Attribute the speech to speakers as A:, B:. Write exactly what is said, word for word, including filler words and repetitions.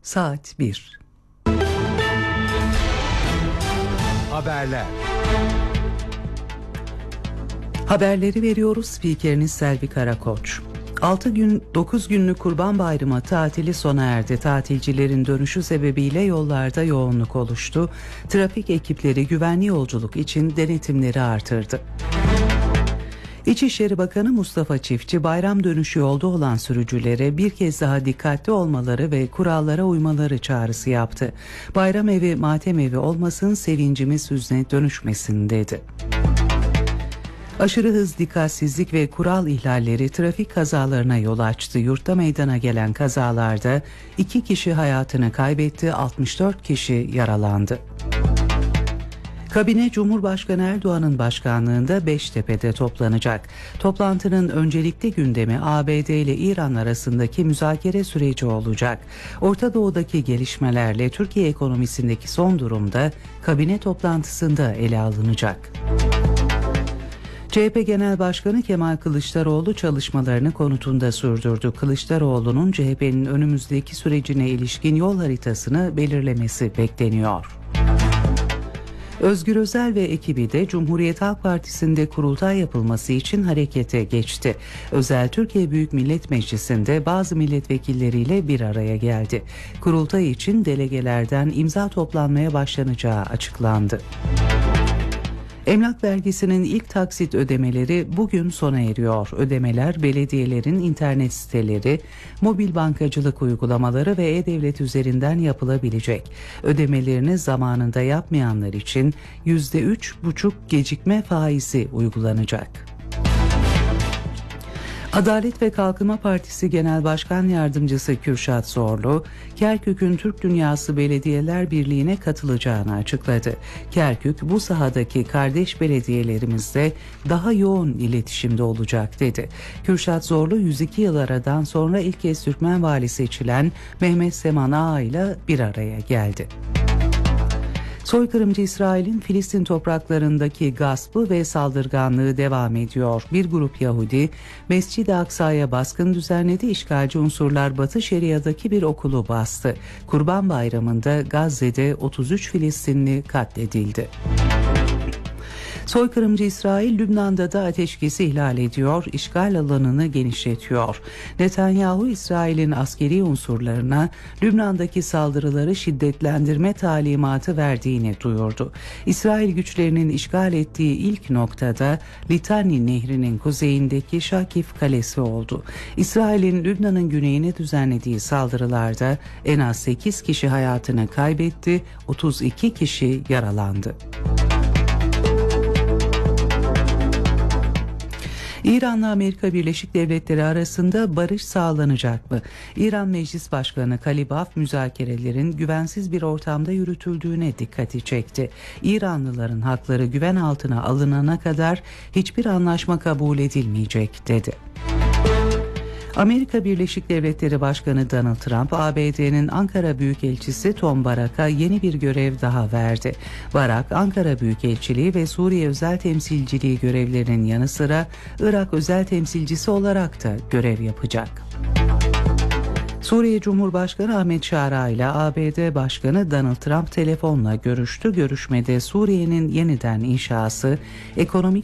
A: Saat bir.
B: Haberler.
A: Haberleri veriyoruz. Spikeriniz Selvi Karakoç. altı gün dokuz günlük Kurban Bayramı tatili sona erdi. Tatilcilerin dönüşü sebebiyle yollarda yoğunluk oluştu. Trafik ekipleri güvenli yolculuk için denetimleri artırdı. İçişleri Bakanı Mustafa Çiftçi bayram dönüşü yolda olan sürücülere bir kez daha dikkatli olmaları ve kurallara uymaları çağrısı yaptı. Bayram evi matem evi olmasın, sevincimiz hüzne dönüşmesin dedi. Aşırı hız, dikkatsizlik ve kural ihlalleri trafik kazalarına yol açtı. Yurtta meydana gelen kazalarda iki kişi hayatını kaybetti, altmış dört kişi yaralandı. Kabine Cumhurbaşkanı Erdoğan'ın başkanlığında Beştepe'de toplanacak. Toplantının öncelikli gündemi A B D ile İran arasındaki müzakere süreci olacak. Orta Doğu'daki gelişmelerle Türkiye ekonomisindeki son durumda kabine toplantısında ele alınacak. C H P Genel Başkanı Kemal Kılıçdaroğlu çalışmalarını konutunda sürdürdü. Kılıçdaroğlu'nun C H P'nin önümüzdeki sürecine ilişkin yol haritasını belirlemesi bekleniyor. Özgür Özel ve ekibi de Cumhuriyet Halk Partisi'nde kurultay yapılması için harekete geçti. Özel, Türkiye Büyük Millet Meclisi'nde bazı milletvekilleriyle bir araya geldi. Kurultay için delegelerden imza toplanmaya başlanacağı açıklandı. Emlak vergisinin ilk taksit ödemeleri bugün sona eriyor. Ödemeler belediyelerin internet siteleri, mobil bankacılık uygulamaları ve e-devlet üzerinden yapılabilecek. Ödemelerini zamanında yapmayanlar için yüzde üç buçuk gecikme faizi uygulanacak. Adalet ve Kalkınma Partisi Genel Başkan Yardımcısı Kürşat Zorlu, Kerkük'ün Türk Dünyası Belediyeler Birliği'ne katılacağını açıkladı. Kerkük, bu sahadaki kardeş belediyelerimizle daha yoğun iletişimde olacak dedi. Kürşat Zorlu, yüz iki yıl aradan sonra ilk kez Türkmen vali seçilen Mehmet Seman Ağa ile bir araya geldi. Soykırımcı İsrail'in Filistin topraklarındaki gaspı ve saldırganlığı devam ediyor. Bir grup Yahudi Mescid-i Aksa'ya baskın düzenledi. İşgalci unsurlar Batı Şeria'daki bir okulu bastı. Kurban Bayramı'nda Gazze'de otuz üç Filistinli katledildi. Soykırımcı İsrail, Lübnan'da da ateşkesi ihlal ediyor, işgal alanını genişletiyor. Netanyahu, İsrail'in askeri unsurlarına Lübnan'daki saldırıları şiddetlendirme talimatı verdiğini duyurdu. İsrail güçlerinin işgal ettiği ilk noktada Litani Nehri'nin kuzeyindeki Şakif Kalesi oldu. İsrail'in Lübnan'ın güneyine düzenlediği saldırılarda en az sekiz kişi hayatını kaybetti, otuz iki kişi yaralandı. İran'la Amerika Birleşik Devletleri arasında barış sağlanacak mı? İran Meclis Başkanı Kalibaf, müzakerelerin güvensiz bir ortamda yürütüldüğüne dikkati çekti. İranlıların hakları güven altına alınana kadar hiçbir anlaşma kabul edilmeyecek dedi. Amerika Birleşik Devletleri Başkanı Donald Trump, A B D'nin Ankara Büyükelçisi Tom Barak'a yeni bir görev daha verdi. Barak, Ankara Büyükelçiliği ve Suriye Özel Temsilciliği görevlerinin yanı sıra Irak Özel Temsilcisi olarak da görev yapacak. Suriye Cumhurbaşkanı Ahmet Şara ile A B D Başkanı Donald Trump telefonla görüştü. Görüşmede Suriye'nin yeniden inşası, ekonomik